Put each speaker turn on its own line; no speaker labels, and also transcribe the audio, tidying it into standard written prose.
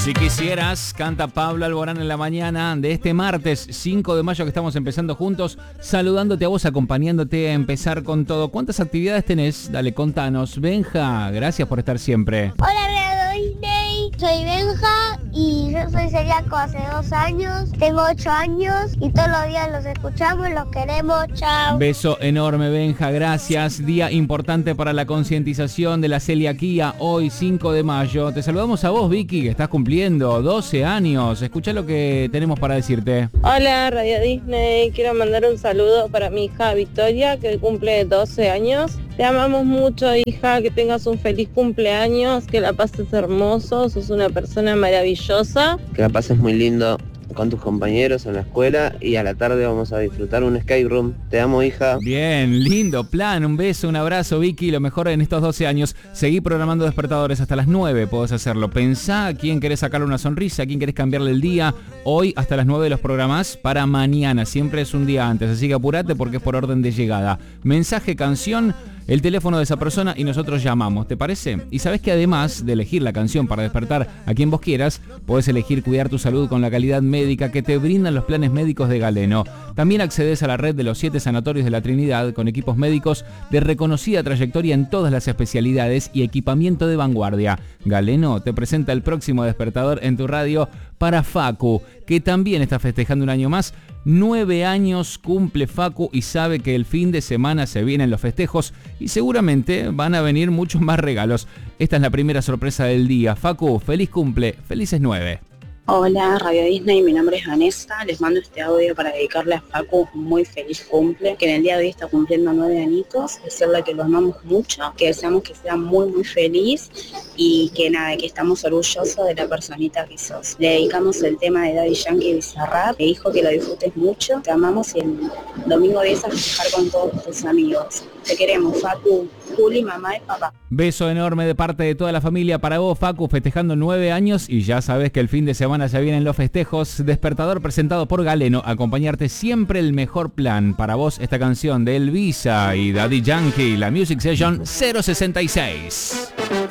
Si quisieras, canta Pablo Alborán en la mañana de este martes 5 de mayo que estamos empezando juntos, saludándote a vos, acompañándote a empezar con todo. ¿Cuántas actividades tenés? Dale, contanos. Benja, gracias por estar siempre.
Hola, Radio Disney. Soy Benja y yo soy celíaco hace 2 años. Tengo 8 años y todos los días los escuchamos, los queremos. Chao.
Beso enorme, Benja, gracias. Día importante para la concientización de la celiaquía, hoy 5 de mayo. Te saludamos a vos, Vicky, que estás cumpliendo 12 años. Escuchá lo que tenemos para decirte.
Hola, Radio Disney. Quiero mandar un saludo para mi hija Victoria, que cumple 12 años. Te amamos mucho, hija, que tengas un feliz cumpleaños, que la pases hermoso, sos una persona maravillosa.
Que la pases muy lindo con tus compañeros en la escuela y a la tarde vamos a disfrutar un escape room. Te amo, hija.
Bien, lindo plan, un beso, un abrazo, Vicky, lo mejor en estos 12 años. Seguí programando despertadores hasta las 9, podés hacerlo. Pensá a quién querés sacarle una sonrisa, a quién querés cambiarle el día. Hoy hasta las 9 los programás para mañana, siempre es un día antes, así que apurate porque es por orden de llegada. Mensaje, canción, el teléfono de esa persona y nosotros llamamos, ¿te parece? Y sabés que además de elegir la canción para despertar a quien vos quieras, podés elegir cuidar tu salud con la calidad médica que te brindan los planes médicos de Galeno. También accedes a la red de los 7 sanatorios de la Trinidad con equipos médicos de reconocida trayectoria en todas las especialidades y equipamiento de vanguardia. Galeno te presenta el próximo despertador en tu radio para Facu, que también está festejando un año más. 9 años cumple Facu y sabe que el fin de semana se vienen los festejos y seguramente van a venir muchos más regalos. Esta es la primera sorpresa del día. Facu, feliz cumple, felices 9.
Hola, Radio Disney, mi nombre es Vanessa, les mando este audio para dedicarle a Facu un muy feliz cumple, que en el día de hoy está cumpliendo 9 añitos, decirle que lo amamos mucho, que deseamos que sea muy muy feliz y que nada, que estamos orgullosos de la personita que sos. Le dedicamos el tema de Daddy Yankee y Bizarrap, le dijo que lo disfrutes mucho, te amamos y el domingo vienes a festejar con todos tus amigos. Te queremos, Facu, Juli, mamá y papá.
Beso enorme de parte de toda la familia para vos, Facu, festejando 9 años y ya sabes que el fin de semana ya vienen los festejos. Despertador presentado por Galeno, acompañarte siempre el mejor plan. Para vos esta canción de Elvisa y Daddy Yankee, la Music Session 066.